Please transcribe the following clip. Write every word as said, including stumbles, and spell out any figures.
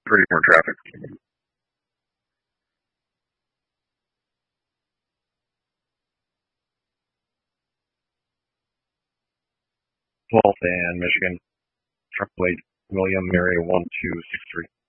Pretty more traffic. twelfth and Michigan. Truck plate William Mary one two six three.